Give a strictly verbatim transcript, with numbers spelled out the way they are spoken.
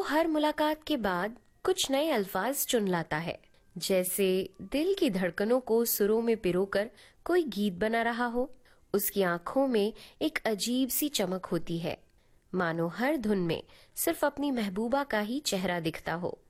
हर मुलाकात के बाद कुछ नए अल्फाज चुन लाता है, जैसे दिल की धड़कनों को सुरों में पिरोकर कोई गीत बना रहा हो। उसकी आंखों में एक अजीब सी चमक होती है, मानो हर धुन में सिर्फ अपनी महबूबा का ही चेहरा दिखता हो।